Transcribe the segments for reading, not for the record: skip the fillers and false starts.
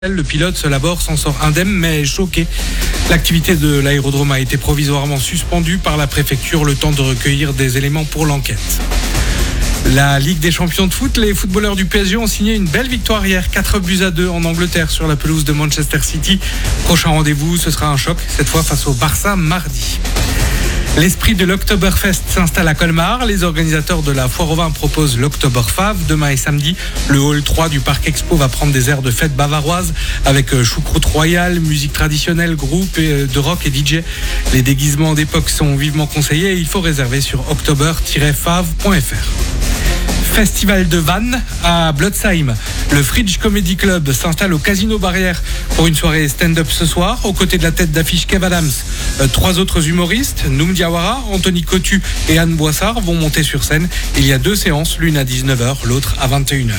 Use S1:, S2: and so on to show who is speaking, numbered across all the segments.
S1: Le pilote Laborde s'en sort indemne mais choqué. L'activité de l'aérodrome a été provisoirement suspendue par la préfecture le temps de recueillir des éléments pour l'enquête. La Ligue des champions de foot, les footballeurs du PSG ont signé une belle victoire hier, 4-2 en Angleterre sur la pelouse de Manchester City. Prochain rendez-vous, ce sera un choc, cette fois face au Barça mardi. L'esprit de l'Oktoberfest s'installe à Colmar. Les organisateurs de la Foire au Vin proposent l'Oktoberfave. Demain et samedi, le hall 3 du Parc Expo va prendre des airs de fête bavaroise avec choucroute royale, musique traditionnelle, groupe de rock et DJ. Les déguisements d'époque sont vivement conseillés et il faut réserver sur october-fave.fr. Festival de Vannes à Blotzheim. Le Fridge Comedy Club s'installe au Casino Barrière pour une soirée stand-up ce soir, aux côtés de la tête d'affiche Kev Adams. 3 autres humoristes, Noum Diawara, Anthony Cotu et Anne Boissard, vont monter sur scène. Il y a 2 séances, l'une à 19h, l'autre à 21h.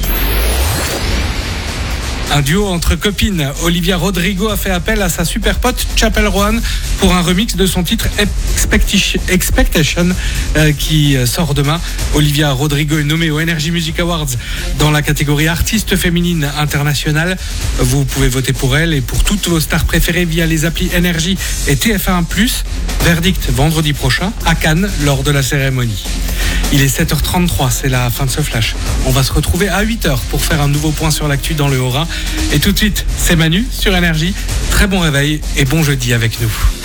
S1: Un duo entre copines. Olivia Rodrigo a fait appel à sa super pote Chapel Roan pour un remix de son titre Expectation qui sort demain. Olivia Rodrigo est nommée aux Energy Music Awards dans la catégorie artiste féminine internationale. Vous pouvez voter pour elle et pour toutes vos stars préférées via les applis Energy et TF1+. Verdict vendredi prochain à Cannes lors de la cérémonie. Il est 7h33, c'est la fin de ce flash. On va se retrouver à 8h pour faire un nouveau point sur l'actu dans le Haut-Rhin. Et tout de suite, c'est Manu sur Énergie. Très bon réveil et bon jeudi avec nous.